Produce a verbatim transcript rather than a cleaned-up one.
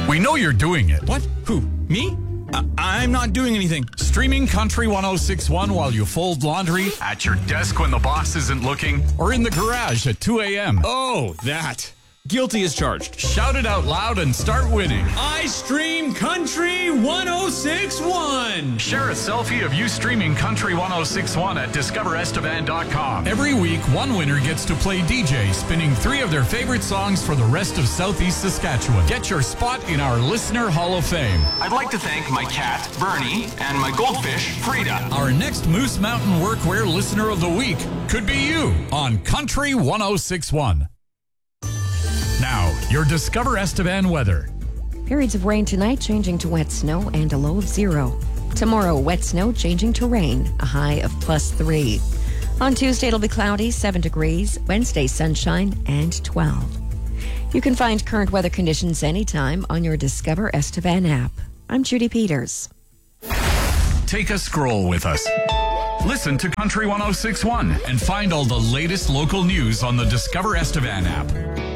We know you're doing it. What? Who? Me? Uh, I'm not doing anything. Streaming Country one oh six point one while you fold laundry, at your desk when the boss isn't looking, or in the garage at two a.m. Oh, that. Guilty as charged. Shout it out loud and start winning. I stream Country one oh six point one. Share a selfie of you streaming Country one oh six point one at discover estevan dot com. Every week, one winner gets to play D J, spinning three of their favorite songs for the rest of Southeast Saskatchewan. Get your spot in our Listener Hall of Fame. I'd like to thank my cat, Bernie, and my goldfish, Frida. Our next Moose Mountain Workwear Listener of the Week could be you on Country one oh six point one. Now, your Discover Estevan weather. Periods of rain tonight changing to wet snow and a low of zero. Tomorrow, wet snow changing to rain, a high of plus three. On Tuesday, it'll be cloudy, seven degrees. Wednesday, sunshine, and twelve. You can find current weather conditions anytime on your Discover Estevan app. I'm Judy Peters. Take a scroll with us. Listen to Country one oh six point one and find all the latest local news on the Discover Estevan app.